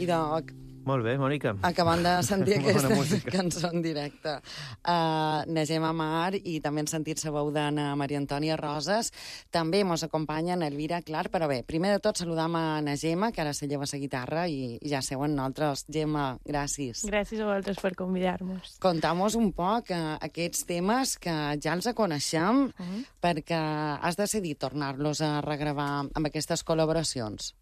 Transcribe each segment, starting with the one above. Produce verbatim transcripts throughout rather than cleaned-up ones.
I de... Molt bé, Mònica. Acabant de sentir aquesta música. cançó en directe. Uh, Negem Amar i també hem sentit la veu d'Anna Maria Antònia Roses. També mos acompanyen Elvira Clar, però bé, primer de tot saludam a na Gemma, que ara se lleva la guitarra i ja seu en nosaltres. Gemma, gràcies. Gràcies a vosaltres per convidar-nos. Contamos un poc uh, aquests temes que ja els coneixem, uh -huh. perquè has decidit tornar-los a regravar amb aquestes col·laboracions.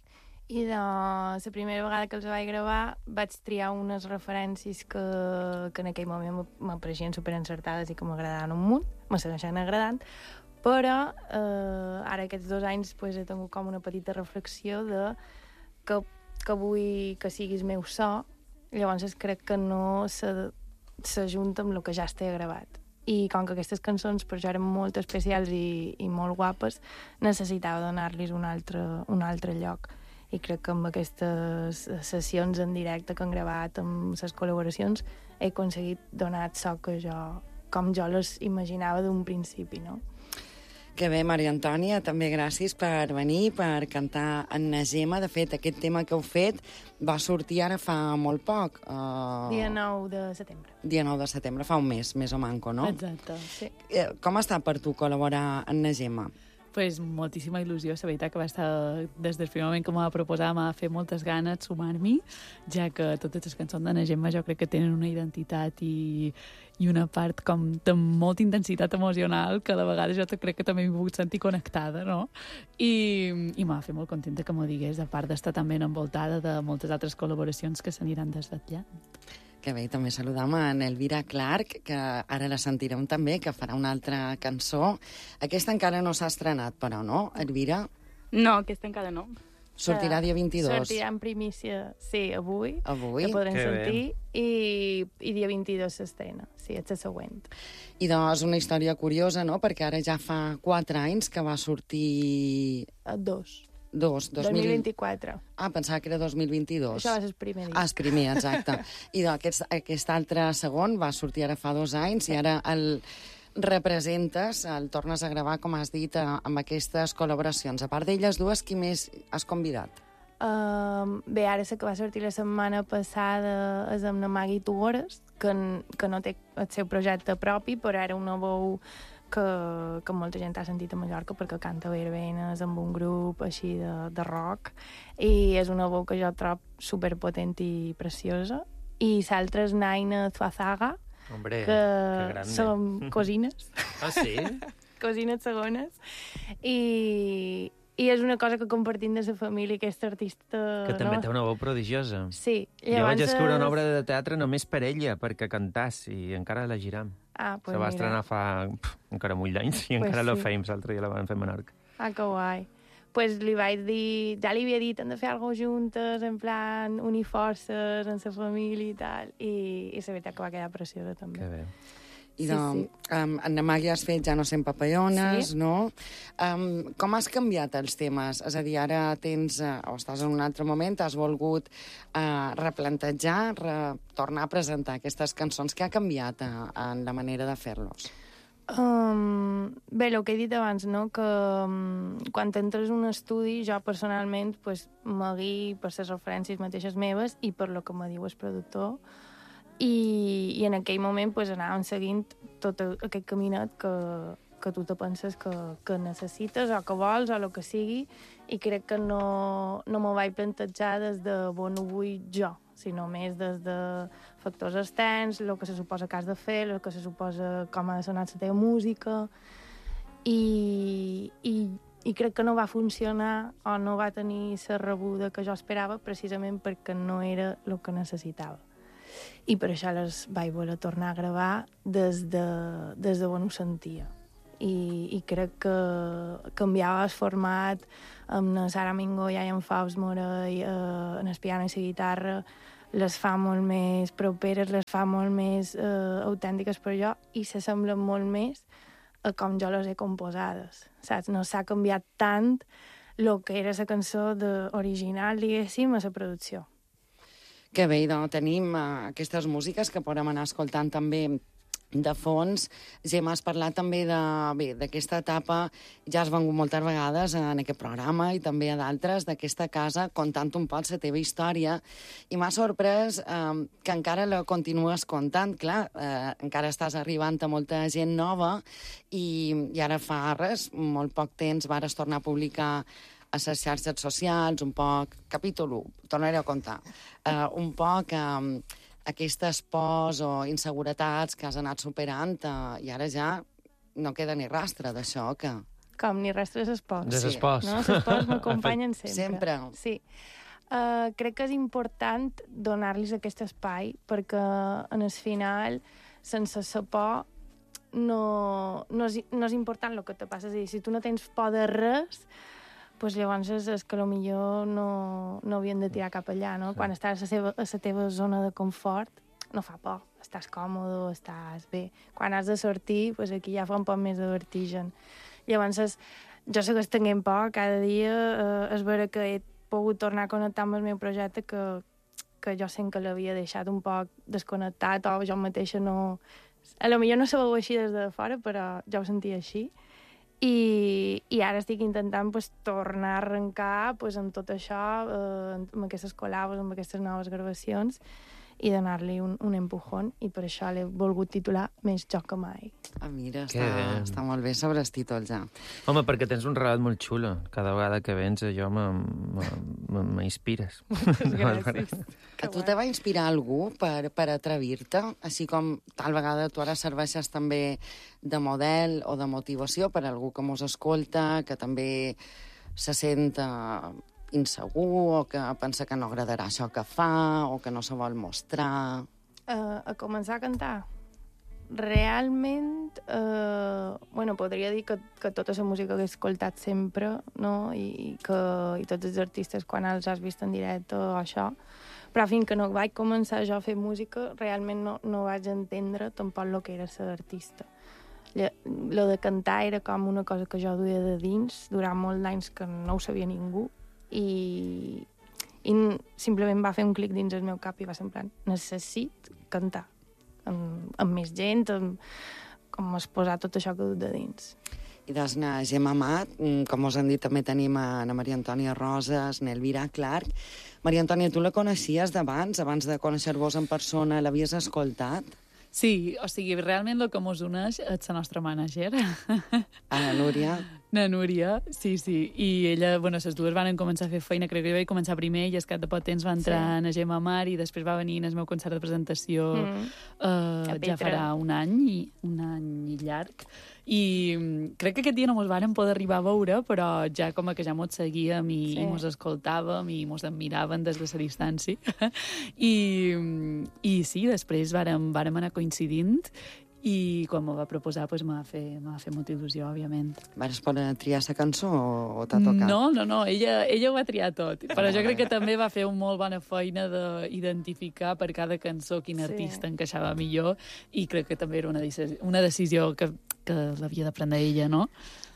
I de la primera vegada que els vaig gravar vaig triar unes referències que, que en aquell moment m'apareixien superencertades i que m'agradaven un munt, me segueixen agradant, però eh, ara aquests dos anys pues, he tingut com una petita reflexió de que, que vull que siguis meu so, llavors crec que no s'ajunta amb el que ja estigui gravat. I com que aquestes cançons per jo eren molt especials i, i molt guapes, necessitava donar-los un altre, un altre lloc. I crec que amb aquestes sessions en directe que han gravat, amb les col·laboracions, he aconseguit donar el so que jo, com jo les imaginava d'un principi, no? Que bé, Maria Antònia, també gràcies per venir, per cantar en na Gemma. De fet, aquest tema que heu fet va sortir ara fa molt poc. Uh... Dia nou de setembre. Dia nou de setembre, fa un mes, més o manco, no? Exacte, sí. Com està per tu col·laborar en na Gemma? Pues moltíssima il·lusió, la veritat que va estar des del primer moment que m'ho va proposar, m'ha fet moltes ganes sumar-m'hi, ja que totes les cançons de na Gemma jo crec que tenen una identitat i, i una part com de molta intensitat emocional que a la vegada jo crec que també m'he pogut sentir connectada, no? I, i m'ha fet molt contenta que m'ho digués, a part d'estar també envoltada de moltes altres col·laboracions que s'aniran desvetllant. Que bé, també saludam a Elvira Clark, que ara la sentirem també, que farà una altra cançó. Aquesta encara no s'ha estrenat, però, no, Elvira? No, aquesta encara no. Sortirà dia vint-i-dos. Sortirà en primícia, sí, avui. Avui? Que podrem que sentir. I, I dia vint-i-dos s'estrena. Sí, és la següent. I doncs una història curiosa, no?, perquè ara ja fa quatre anys que va sortir... Dos. Dos, dos, dos mil vint-i-quatre. Ah, pensava que era dos mil vint-i-dos. Això va ser el primer dia. Ah, el primer, exacte. I doncs aquest, aquest altre segon va sortir ara fa dos anys i ara el representes, el tornes a gravar, com has dit, amb aquestes col·laboracions. A part d'elles dues, qui més has convidat? Uh, bé, ara la que va sortir la setmana passada és amb la Maggie Tugores, que, que no té el seu projecte propi, però era una veu que, que molta gent ha sentit a Mallorca perquè canta verbenes amb un grup així de, de rock, i és una veu que jo trobo superpotent i preciosa. I l'altra és Naina Zuazaga, Hombre, que, que grande. som cosines. Ah, sí? Cosines segones. I, I és una cosa que compartim de la família, aquesta artista... Que també no? té una veu prodigiosa. Sí. Jo vaig escriure una obra de teatre només per ella, perquè cantàs, i encara la giram. Ah, pues Se va mira. estrenar fa pff, encara molt d'anys, i Pues encara la sí. fèiem, l'altre dia la vam fer a Menorca. Ah, que guai. Pues li vaig dir... Ja li havia dit, hem de fer alguna cosa juntes, en plan, unir forces en la família i tal, i, i la veritat que va quedar preciosa, també. Que bé. I Sí, doncs, sí. Um, en Magui has fet Ja no sent papallones, Sí. no? Um, com has canviat els temes? És a dir, ara tens, uh, o estàs en un altre moment, has volgut uh, replantejar, re, tornar a presentar aquestes cançons. Què ha canviat uh, en la manera de fer-los? Um, bé, el que he dit abans, no? Que um, quan entres en un estudi, jo personalment pues, m'aguí per les referències mateixes meves i per lo que me diu el productor, i, i en aquell moment pues, anàvem seguint tot aquest caminet que, que tu te penses que, que necessites o que vols o el que sigui, i crec que no, no m'ho vaig plantejar des de on ho vull jo, sinó més des de factors externs, el que se suposa que has de fer, el que se suposa com ha de sonar la teva música, i, i, i crec que no va funcionar o no va tenir la rebuda que jo esperava, precisament perquè no era el que necessitava. I per això les vaig voler tornar a gravar des de, des de on ho sentia. I, i crec que canviava el format amb la Sara Mingo i en Faust Morell, eh, en el piano i la guitarra, les fa molt més properes, les fa molt més eh, autèntiques per jo i s'assemblen molt més a com jo les he composades, saps? No s'ha canviat tant el que era la cançó de original, diguéssim, a la producció. Que bé, doncs tenim uh, aquestes músiques que podem anar escoltant també de fons. Gemma, has parlat també de, bé, d'aquesta etapa, ja has vengut moltes vegades en aquest programa i també a d'altres, d'aquesta casa, contant un poc la teva història, i m'ha sorprès eh, que encara la continues contant. Clar, eh, encara estàs arribant a molta gent nova i, i ara fa res, molt poc temps, vares tornar a publicar a les xarxes socials, un poc, capítol u, tornaré a contar, eh, un poc... Eh, aquestes pors o inseguretats que has anat superant eh, i ara ja no queda ni rastre d'això que... Com, ni rastre de l'esport. De l'esport. No, l'esport m'acompanyen sempre. Sempre. Sí. Uh, crec que és important donar-los aquest espai perquè en el final, sense la por, no, no, és, no és important el que te passa. És a dir, si tu no tens por de res, pues llavors és, és que potser no, no havien de tirar cap allà, no? Sí. Quan estàs a la, seva, a la teva zona de confort, no fa por, estàs còmode, estàs bé. Quan has de sortir, pues aquí ja fa un poc més de vertigen. Llavors, és, jo segueix tenint por cada dia, eh, és vera que he pogut tornar a connectar amb el meu projecte que, que jo sent que l'havia deixat un poc desconnectat o jo mateixa no... A lo millor no se veu així des de fora, però jo ho sentia així. I, i ara estic intentant pues, tornar a arrencar pues, amb tot això, eh, amb aquestes col·labos, amb aquestes noves gravacions, i donar-li un, un empujón, i per això l'he volgut titular Més joc que mai. Ah, mira, està, està molt bé sobre el títol, ja. Home, perquè tens un relat molt xulo. Cada vegada que vens, jo m'inspires. Gràcies. A tu te va inspirar algú per, per atrevir-te? Així com tal vegada tu ara serveixes també de model o de motivació per a algú que mos escolta, que també se sent uh, insegur o que pensa que no agradarà això que fa o que no se vol mostrar. Uh, a començar a cantar? Realment, uh, bueno, podria dir que, que tota la música que he escoltat sempre, no? I, i, que, i tots els artistes quan els has vist en directe o això, però fins que no vaig començar jo a fer música, realment no, no vaig entendre tampoc el que era ser artista. Lo de cantar era com una cosa que jo duia de dins durant molts anys que no ho sabia ningú i, i simplement va fer un clic dins el meu cap i va ser en plan, necessito cantar amb, amb més gent, amb, com exposar tot això que du de dins. I des na Gemma Amat, com us han dit, també tenim a na Maria Antònia Roses, na Elvira Clark. Maria Antònia, tu la coneixies d'abans? Abans de conèixer-vos en persona, l'havies escoltat? Sí, o sigui, realment el que mos uneix és la nostra mànager. Ah, Núria. Na Núria, sí, sí. I ella, bueno, les dues van començar a fer feina, crec que jo vaig començar primer i al cap de poc temps va entrar sí. na Gemma Mar i després va venir al meu concert de presentació mm. uh, ja farà un any, i un any i llarg. I crec que aquest dia no mos vàrem poder arribar a veure, però ja com que ja mos seguíem i, sí. i mos escoltàvem i mos admiraven des de la distància. I, i sí, després vàrem, vàrem anar coincidint i quan m'ho va proposar pues, m'ha fet, fet molta il·lusió, òbviament. Vas poder triar la cançó o t'ha tocat? No, no, no, ella, ella ho va triar tot, però jo crec que també va fer una molt bona feina d'identificar per cada cançó quin sí. artista encaixava millor i crec que també era una decisió, una decisió que, que l'havia de prendre ella, no?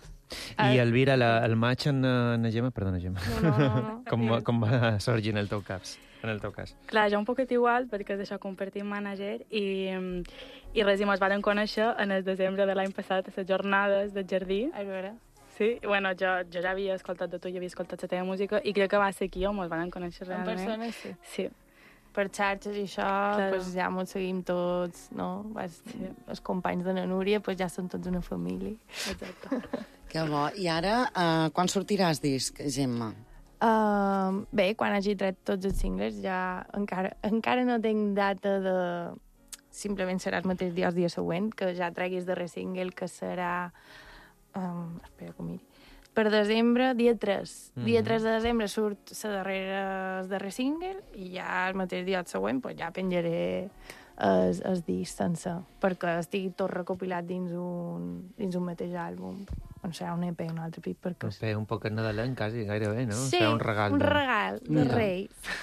I Elvira, la, el maig en, en Gemma... Perdona, Gemma. No, no, no. no. com, com va sorgir en el teu cas? En el teu cas. Clar, jo un poquet igual, perquè és això, compartim mànager, i, i res, i mos van conèixer en el desembre de l'any passat, a les jornades del jardí. A veure. Sí, bueno, jo, jo ja havia escoltat de tu, ja havia escoltat la teva música, i crec que va ser aquí on mos van conèixer realment. En persona, sí. Sí. Per xarxes i això, claro. Pues ja mos seguim tots, no? Vas, sí. Els companys de la Núria pues ja són tots una família. Exacte. Que bo. I ara, uh, quan sortiràs disc, Gemma? Uh, bé, quan hagi tret tots els singles, ja encara, encara no tinc data de... Simplement serà el mateix dia, el dia següent, que ja treguis el darrer single, que serà... Um, espera que ho miri. Per desembre, dia tres. Mm-hmm. Dia tres de desembre surt la darrera, el darrer single i ja el mateix dia el següent pues ja penjaré el, el disc sense, perquè estigui tot recopilat dins un, dins un mateix àlbum. On serà un E P, un altre pit, perquè... Un E P un poc nadalenc, quasi, gairebé, no? Sí, serà un regal. un de... regal de Mira. Reis.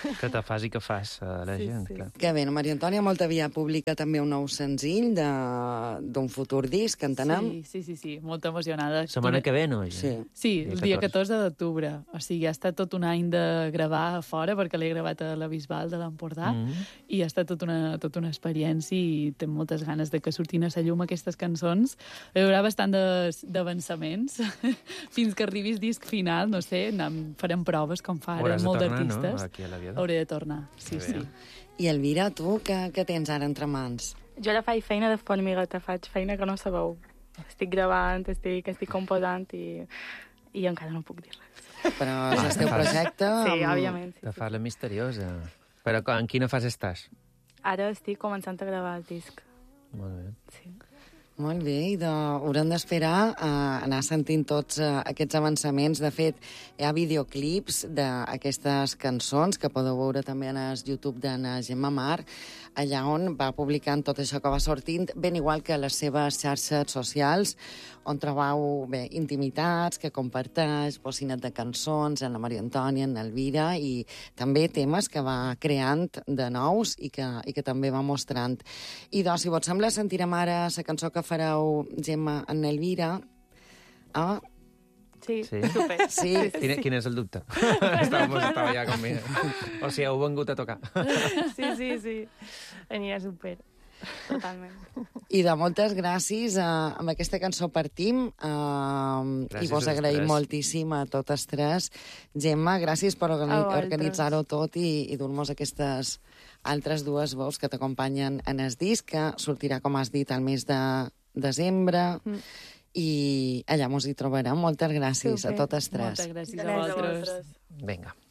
Que te fas i que fas a la Sí, gent, sí. clar. Que bé, no, Maria Antònia molt aviat publica també un nou senzill de- d'un futur disc, entenem? Sí, sí, sí, sí, molt emocionada. Setmana que ve, no? Ja? Sí. Sí, el dia catorze. catorze d'octubre. O sigui, ha estat tot un any de gravar a fora, perquè l'he gravat a la Bisbal de l'Empordà, Mm. i ha estat tota una, tota una experiència i tinc moltes ganes de que surtin a la llum aquestes cançons. Hi haurà bastant de- d'avançaments fins que arribis disc final, no sé, anem, farem proves com fa ara Hauràs de molt tornar, d'artistes. no?, aquí a l'Aviador. Hauré de tornar, sí, Que bé. sí. I Elvira, tu què, què tens ara entre mans? Jo ara faig feina de formigueta, faig feina que no sabeu. Estic gravant, estic, estic composant i, i encara no puc dir res. Però és el teu projecte? Sí, amb- òbviament. Sí, Te sí. fas la misteriosa. Però co- en quina fase estàs? Ara estic començant a gravar el disc. Molt bé. Sí. Molt bé, i de, haurem d'esperar a anar sentint tots uh, aquests avançaments. De fet, hi ha videoclips d'aquestes cançons que podeu veure també en el YouTube de na Gemma Mar, allà on va publicant tot això que va sortint, ben igual que les seves xarxes socials, on trobeu bé, intimitats que comparteix, bocinet de cançons, en la Maria Antònia, en Elvira, i també temes que va creant de nous i que, i que també va mostrant. I doncs, si vos sembla, sentirem ara la cançó que fareu Gemma en Elvira. Ah, Sí, Sí? super. sí, Quin, quin és el dubte? estava, pues, estava ja com... O sigui, heu vengut a tocar. Sí, sí, sí. Anirà super. Totalment. i de moltes gràcies. Uh, amb aquesta cançó partim uh, i Gràcies vos a les agraïm tres. moltíssim a totes tres. Gemma, gràcies per organi A vosaltres. organitzar-ho tot i, i dur-nos aquestes altres dues veus que t'acompanyen en el disc, que sortirà, com has dit, al mes de desembre. Mm. I allà mos hi trobarem. Moltes gràcies Super. a totes tres. Moltes gràcies a Gràcies a vosaltres. vosaltres. Vinga.